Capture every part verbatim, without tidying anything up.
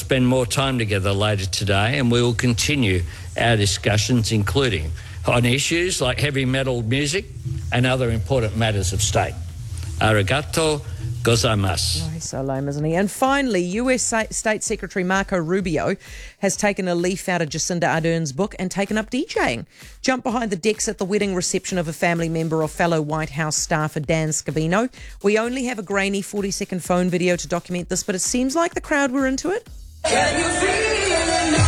spend more time together later today, and we will continue our discussions, including on issues like heavy metal music and other important matters of state. Arigato gozaimasu. Oh, he's so lame, isn't he? And finally, U S State Secretary Marco Rubio has taken a leaf out of Jacinda Ardern's book and taken up DJing. Jumped behind the decks at the wedding reception of a family member of fellow White House staffer Dan Scavino. We only have a grainy forty-second phone video to document this, but it seems like the crowd were into it. Can you feel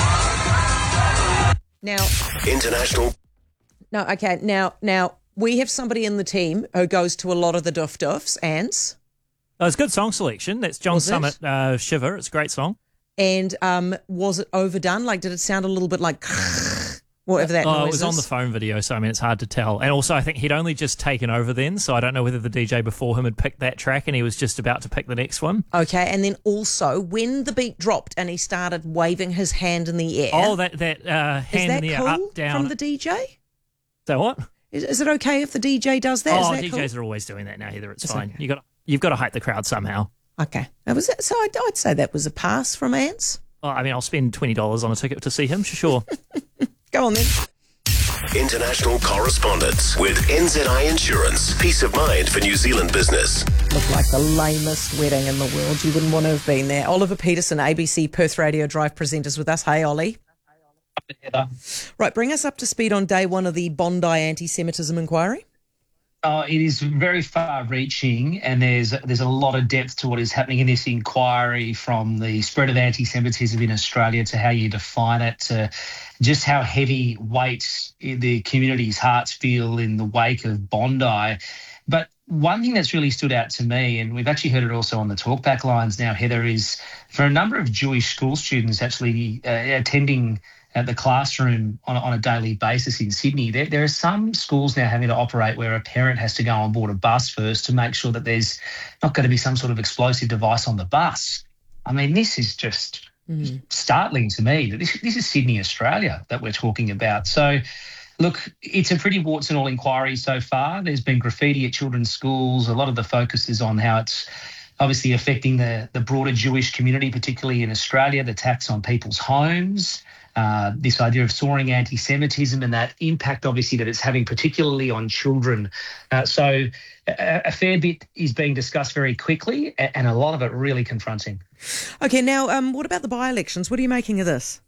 it now? International. No, okay. Now, now we have somebody in the team who goes to a lot of the Duff Duffs, Ants. Oh, it's a good song selection. That's John Was Summit, uh, Shiver. It's a great song. And um, was it overdone? Like, did it sound a little bit like whatever that oh, noise it was is? on the phone video, so I mean, it's hard to tell. And also, I think he'd only just taken over then, so I don't know whether the D J before him had picked that track and he was just about to pick the next one. Okay, and then also, when the beat dropped and he started waving his hand in the air. Oh, that, that uh, hand is that in the air, cool up, down. from the D J? So what? Is, is it okay if the D J does that? Oh, is that D Js cool? are always doing that now, Heather. It's It's fine. okay. You got, you've got to hype the crowd somehow. Okay. That was it. So I'd, I'd say that was a pass from Ants. Oh, I mean, I'll spend twenty dollars on a ticket to see him, for sure. Go on then. International correspondence with N Z I Insurance. Peace of mind for New Zealand business. Looked like the lamest wedding in the world. You wouldn't want to have been there. Oliver Peterson, A B C Perth Radio Drive presenters with us. Hey, Ollie. Heather. Right, bring us up to speed on day one of the Bondi anti-Semitism inquiry. Uh, it is very far-reaching, and there's there's a lot of depth to what is happening in this inquiry, from the spread of anti-Semitism in Australia to how you define it, to just how heavy weight the community's hearts feel in the wake of Bondi. But one thing that's really stood out to me, and we've actually heard it also on the talkback lines now, Heather, is for a number of Jewish school students actually uh, attending at the classroom on, on a daily basis in Sydney, there, there are some schools now having to operate where a parent has to go on board a bus first to make sure that there's not going to be some sort of explosive device on the bus. I mean, this is just mm. startling to me. That this, this is Sydney, Australia that we're talking about. So, look, it's a pretty warts and all inquiry so far. There's been graffiti at children's schools. A lot of the focus is on how it's obviously affecting the, the broader Jewish community, particularly in Australia, the tax on people's homes. Uh, this idea of soaring anti-Semitism and that impact, obviously, that it's having particularly on children. Uh, so a, a fair bit is being discussed very quickly, and, and a lot of it really confronting. Okay, now, um, what about the by-elections? What are you making of this?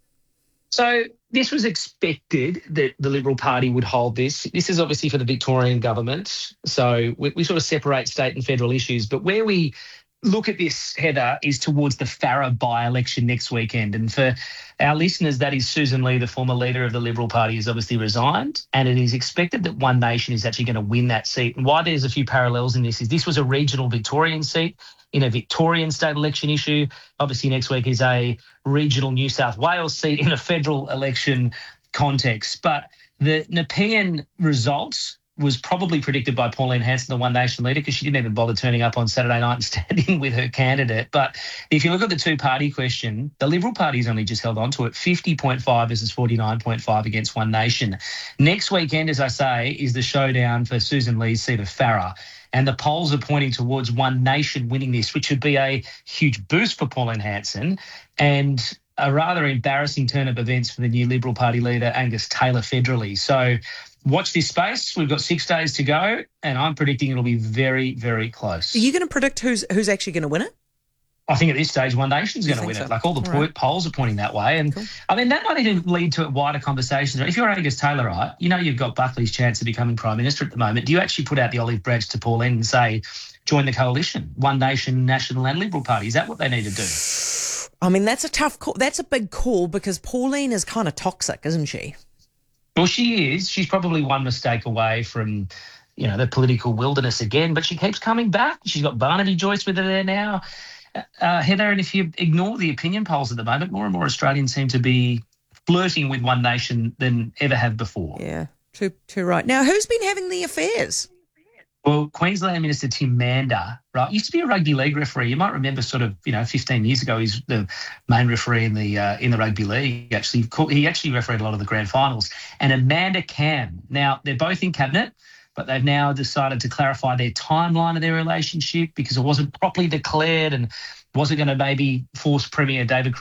So this was expected that the Liberal Party would hold this. This is obviously for the Victorian government. So we, we sort of separate state and federal issues. But where we look at this, Heather, is towards the Farrer by-election next weekend. And for our listeners, that is Susan Lee, the former leader of the Liberal Party, has obviously resigned, and it is expected that One Nation is actually going to win that seat. And why there's a few parallels in this is this was a regional Victorian seat in a Victorian state election issue. Obviously next week is a regional New South Wales seat in a federal election context. But the Nepean results was probably predicted by Pauline Hanson, the One Nation leader, because she didn't even bother turning up on Saturday night and standing with her candidate. But if you look at the two-party question, the Liberal Party's only just held on to it, fifty point five versus forty-nine point five against One Nation. Next weekend, as I say, is the showdown for Susan Lee's seat of Farrer. And the polls are pointing towards One Nation winning this, which would be a huge boost for Pauline Hanson and a rather embarrassing turn of events for the new Liberal Party leader, Angus Taylor, federally. So watch this space. We've got six days to go, and I'm predicting it'll be very, very close. Are you going to predict who's who's actually going to win it? I think at this stage, One Nation's going to win so? it. Like all the all right. polls are pointing that way. And cool. I mean, that might even lead to wider conversations. If you're Angus Taylor, right, you know you've got Buckley's chance of becoming Prime Minister at the moment. Do you actually put out the olive branch to Pauline and say, join the coalition, One Nation, National and Liberal Party? Is that what they need to do? I mean, that's a tough call. That's a big call because Pauline is kind of toxic, isn't she? Well, she is. She's probably one mistake away from, you know, the political wilderness again, but she keeps coming back. She's got Barnaby Joyce with her there now. Uh, Heather, and if you ignore the opinion polls at the moment, more and more Australians seem to be flirting with One Nation than ever have before. Yeah, too, too right. Now, who's been having the affairs? Well, Queensland Minister Tim Mander, right, used to be a rugby league referee. You might remember sort of, you know, fifteen years ago, he's the main referee in the uh, in the rugby league. Actually, he actually refereed a lot of the grand finals. And Amanda Cam. Now, they're both in cabinet, but they've now decided to clarify their timeline of their relationship because it wasn't properly declared and wasn't going to maybe force Premier David